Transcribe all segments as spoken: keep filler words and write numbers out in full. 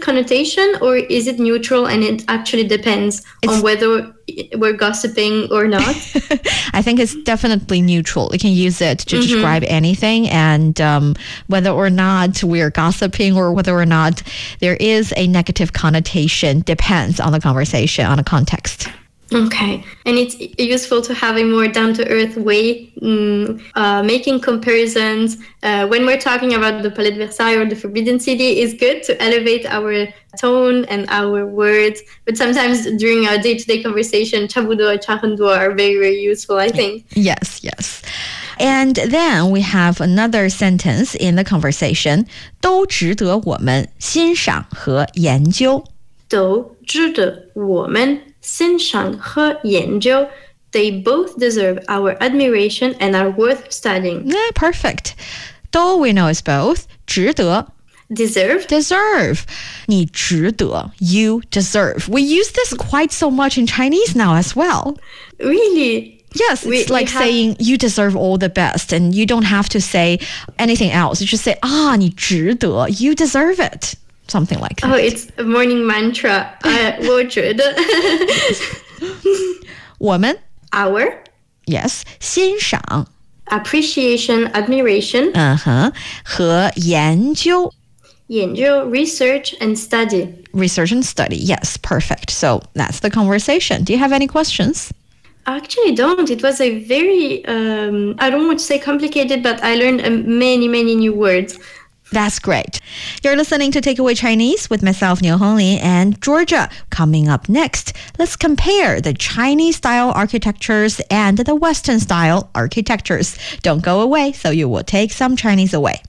connotation or is it neutral and it actually depends it's, on whether we're gossiping or not? I think it's definitely neutral. You can use it to mm-hmm. describe anything, and um, whether or not we're gossiping or whether or not there is a negative connotation depends on the conversation, on the context. Okay. And it's useful to have a more down-to-earth way, um, uh, making comparisons. Uh, when we're talking about the Palais de Versailles or the Forbidden City, it's good to elevate our tone and our words. But sometimes during our day-to-day conversation, chabudo and chahanduo are very, very useful, I think. Yes, yes. And then we have another sentence in the conversation, 都值得我们欣赏和研究。 都值得我们欣赏和研究. They both deserve our admiration and are worth studying. Yeah, perfect. 都 we know is both. 值得 Deserve. Deserve. 你值得 You deserve. We use this quite so much in Chinese now as well. Really? Yes, it's we, like we have... saying you deserve all the best, and you don't have to say anything else. You just say, 啊，你值得 You deserve it. Something like that. Oh, it's a morning mantra. 我觉得我们 Our Yes 欣赏 Appreciation, admiration 嗯哼和研究研究 Research and study Research and study, yes, perfect. So that's the conversation. Do you have any questions? I actually don't. It was a very, um, I don't want to say complicated, but I learned uh, many, many new words. That's great. You're listening to Takeaway Chinese with myself, Niu Honglin, and Georgia. Coming up next, let's compare the Chinese-style architectures and the Western-style architectures. Don't go away, so you will take some Chinese away.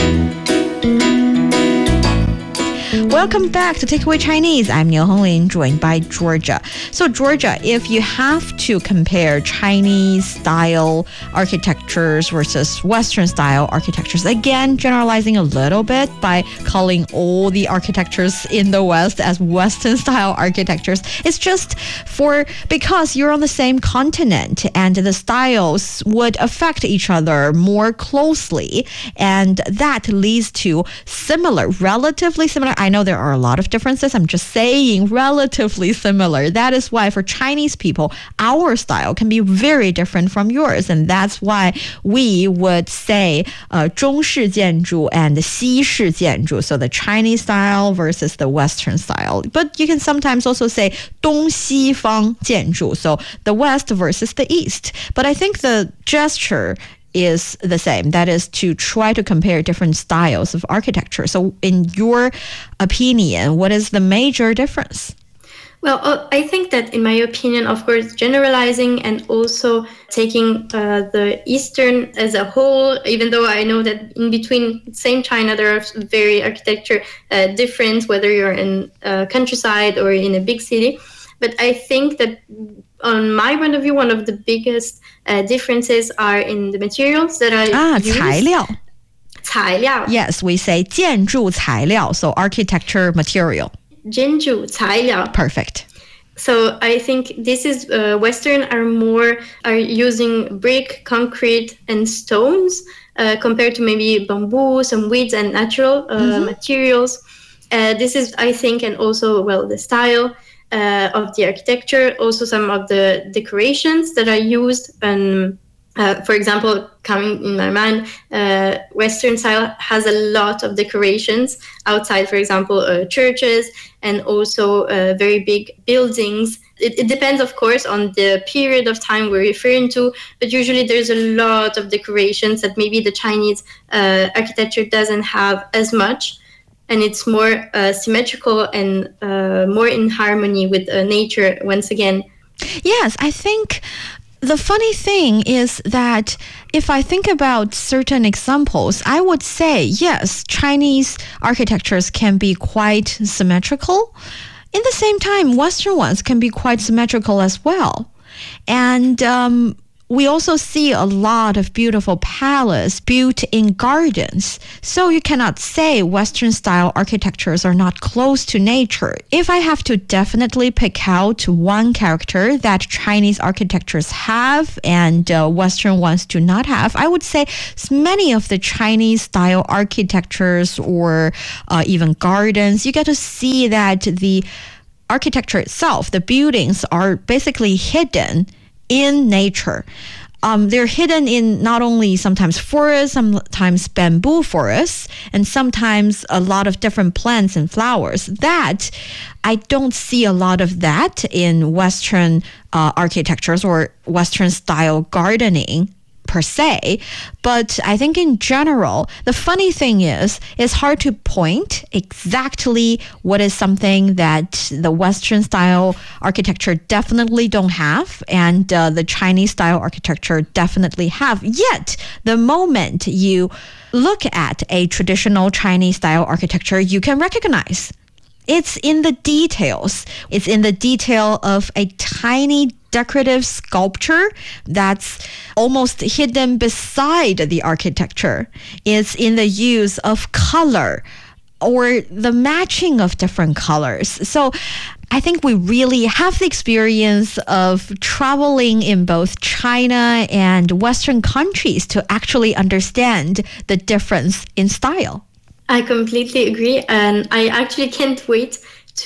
Welcome back to Takeaway Chinese. I'm Niu Honglin, joined by Georgia. So Georgia, if you have to compare Chinese-style architectures versus Western-style architectures, again, generalizing a little bit by calling all the architectures in the West as Western-style architectures, it's just for because you're on the same continent and the styles would affect each other more closely, and that leads to similar, relatively similar. I know there are a lot of differences. I'm just saying relatively similar. That is why for Chinese people, our style can be very different from yours. And that's why we would say uh, 中式建筑 and 西式建筑. So the Chinese style versus the Western style. But you can sometimes also say 东西方建筑. So the West versus the East. But I think the gesture is the same. That is to try to compare different styles of architecture. So in your opinion, what is the major difference? Well, uh, I think that in my opinion, of course, generalizing and also taking uh, the Eastern as a whole, even though I know that in between same China, there are very architecture uh, difference, whether you're in uh, countryside or in a big city. But I think that on my point of view, one of the biggest uh, differences are in the materials that are ah, used. 材料. 材料. Yes, we say 建筑材料, so architecture material. 建筑材料. Perfect. So I think this is uh, Western are more are using brick, concrete, and stones uh, compared to maybe bamboo, some woods and natural uh, mm-hmm. materials. Uh, this is, I think, and also well the style. Uh, of the architecture, also some of the decorations that are used. And uh, for example, coming in my mind, uh, Western style has a lot of decorations outside, for example, uh, churches and also uh, very big buildings. It, it depends, of course, on the period of time we're referring to, but usually there's a lot of decorations that maybe the Chinese uh, architecture doesn't have as much. And it's more uh, symmetrical and uh, more in harmony with uh, nature once again. Yes, I think the funny thing is that if I think about certain examples, I would say, yes, Chinese architectures can be quite symmetrical. In the same time, Western ones can be quite symmetrical as well. And um, we also see a lot of beautiful palaces built in gardens. So you cannot say Western style architectures are not close to nature. If I have to definitely pick out one character that Chinese architectures have and uh, Western ones do not have, I would say many of the Chinese style architectures or uh, even gardens, you get to see that the architecture itself, the buildings are basically hidden in nature. Um, they're hidden in not only sometimes forests, sometimes bamboo forests, and sometimes a lot of different plants and flowers. That, I don't see a lot of that in Western uh, architectures or Western style gardening per se, but I think in general, the funny thing is, it's hard to point exactly what is something that the Western style architecture definitely don't have and uh, the Chinese style architecture definitely have. Yet, the moment you look at a traditional Chinese style architecture, you can recognize it's in the details. It's in the detail of a tiny decorative sculpture that's almost hidden beside the architecture. It's in the use of color or the matching of different colors. So I think we really have the experience of traveling in both China and Western countries to actually understand the difference in style. I completely agree, and I actually can't wait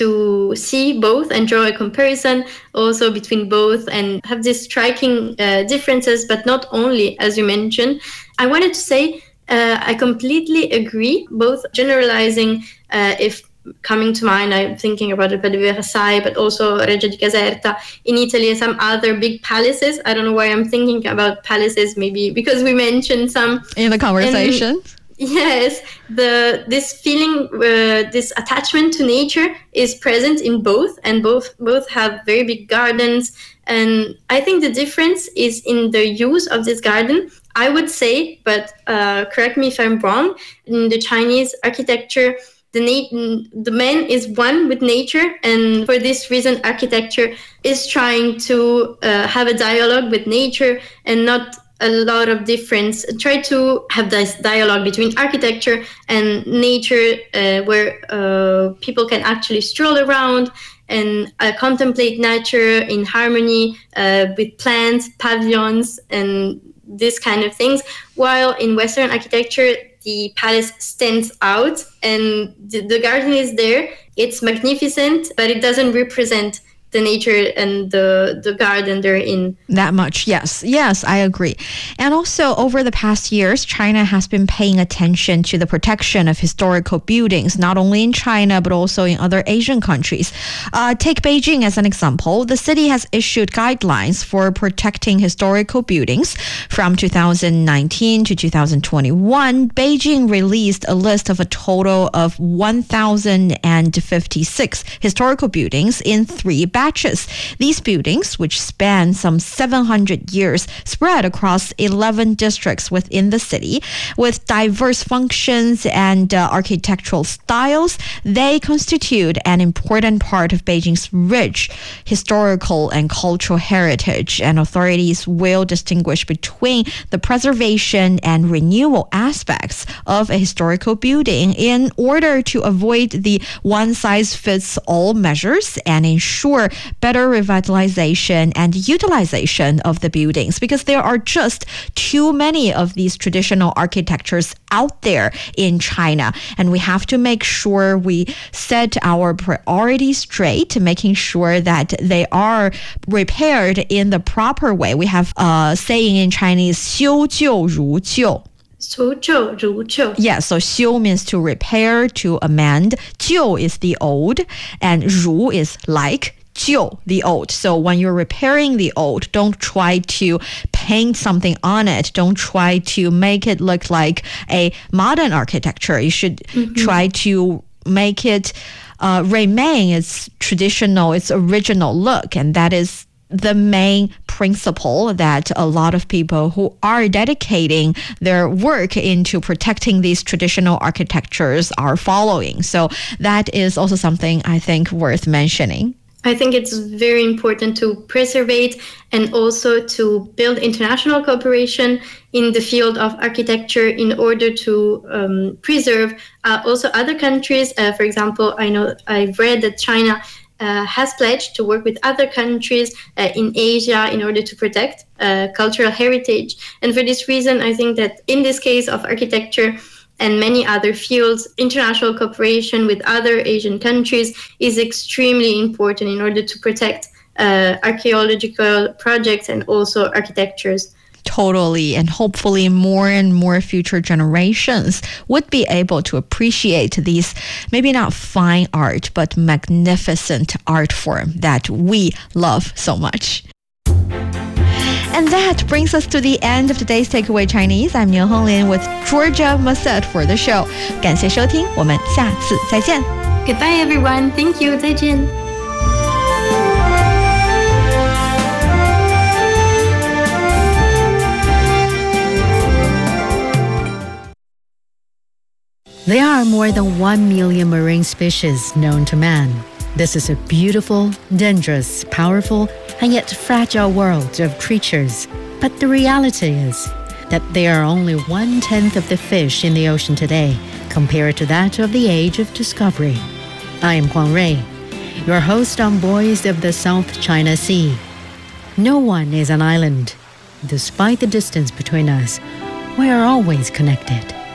to see both and draw a comparison also between both and have these striking uh, differences, but not only, as you mentioned. I wanted to say uh, I completely agree, both generalizing, uh, if coming to mind, I'm thinking about the Palais de Versailles, but also Reggia di Caserta in Italy and some other big palaces. I don't know why I'm thinking about palaces, maybe because we mentioned some in the conversation. And, yes, the this feeling, uh, this attachment to nature is present in both, and both both have very big gardens. And I think the difference is in the use of this garden. I would say, but uh, correct me if I'm wrong, in the Chinese architecture, the na- the man is one with nature, and for this reason, architecture is trying to uh, have a dialogue with nature and not a lot of difference. Try to have this dialogue between architecture and nature, uh, where uh, people can actually stroll around and uh, contemplate nature in harmony uh, with plants, pavilions, and this kind of things. While in Western architecture, the palace stands out and the, the garden is there. It's magnificent, but it doesn't represent the nature and the, the garden they're in. That much, yes. Yes, I agree. And also, over the past years, China has been paying attention to the protection of historical buildings, not only in China, but also in other Asian countries. Uh, take Beijing as an example. The city has issued guidelines for protecting historical buildings. From two thousand nineteen to two thousand twenty-one, Beijing released a list of a total of one thousand fifty-six historical buildings in three batches. These buildings, which span some seven hundred years, spread across eleven districts within the city. With diverse functions and uh, architectural styles, they constitute an important part of Beijing's rich historical and cultural heritage, and authorities will distinguish between the preservation and renewal aspects of a historical building in order to avoid the one-size-fits-all measures and ensure better revitalization and utilization of the buildings, because there are just too many of these traditional architectures out there in China, and we have to make sure we set our priorities straight, making sure that they are repaired in the proper way. We have a saying in Chinese, 修旧如旧. 修旧如旧. Yeah, so 修 means to repair, to amend. 旧 is the old, and 如 is like. 旧, the old. So when you're repairing the old, don't try to paint something on it. Don't try to make it look like a modern architecture. You should mm-hmm. try to make it uh, remain its traditional, its original look. And that is the main principle that a lot of people who are dedicating their work into protecting these traditional architectures are following. So that is also something I think worth mentioning. I think it's very important to preserve and also to build international cooperation in the field of architecture in order to um, preserve uh, also other countries. Uh, for example, I know I've read that China uh, has pledged to work with other countries uh, in Asia in order to protect uh, cultural heritage. And for this reason, I think that in this case of architecture, and many other fields, international cooperation with other Asian countries is extremely important in order to protect uh, archaeological projects and also architectures. Totally, and hopefully more and more future generations would be able to appreciate these, maybe not fine art, but magnificent art form that we love so much. And that brings us to the end of today's Takeaway Chinese. I'm Niu Honglin with Georgia Massett for the show. 感谢收听，我们下次再见。 Goodbye everyone. Thank you. 再见。 There are more than one million marine species known to man. This is a beautiful, dangerous, powerful, and yet fragile world of creatures. But the reality is that there are only one-tenth of the fish in the ocean today compared to that of the age of discovery. I am Huang Rui, your host on Boys of the South China Sea. No one is an island. Despite the distance between us, we are always connected.